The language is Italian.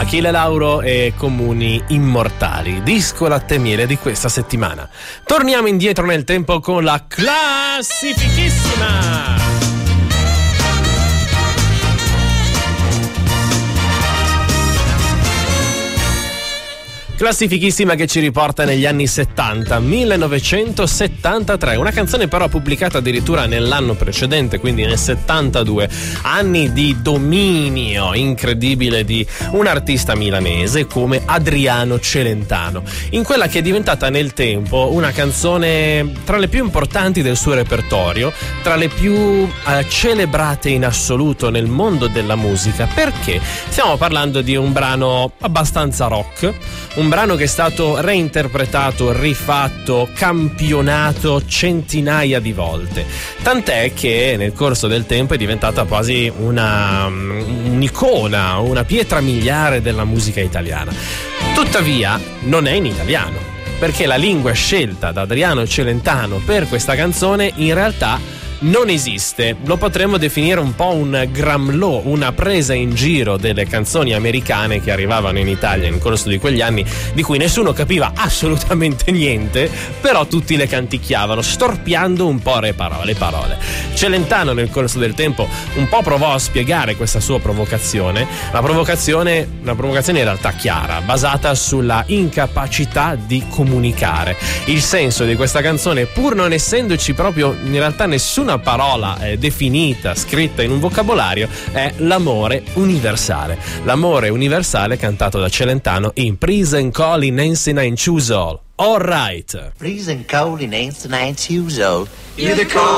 Achille Lauro e Comuni Immortali, disco latte e miele di questa settimana. Torniamo indietro nel tempo con la classifichissima. Classifichissima che ci riporta negli anni 70, 1973, una canzone però pubblicata addirittura nell'anno precedente, quindi nel 72, anni di dominio incredibile di un artista milanese come Adriano Celentano, in quella che è diventata nel tempo una canzone tra le più importanti del suo repertorio, tra le più celebrate in assoluto nel mondo della musica, perché stiamo parlando di un brano abbastanza rock, un brano che è stato reinterpretato, rifatto, campionato centinaia di volte, tant'è che nel corso del tempo è diventata quasi un'icona, una pietra miliare della musica italiana. Tuttavia non è in italiano, perché la lingua scelta da Adriano Celentano per questa canzone in realtà non esiste. Lo potremmo definire un po' un gramlò, una presa in giro delle canzoni americane che arrivavano in Italia nel corso di quegli anni, di cui nessuno capiva assolutamente niente, però tutti le canticchiavano, storpiando un po' le parole. Celentano nel corso del tempo un po' provò a spiegare questa sua provocazione, una provocazione in realtà chiara, basata sulla incapacità di comunicare. Il senso di questa canzone, pur non essendoci proprio in realtà nessuna parola definita, scritta in un vocabolario, è l'amore universale. L'amore universale cantato da Celentano in Prison Call in Nancy Nine Choose All. All right. Prison Call in Nancy Nine Choose All. You're the call.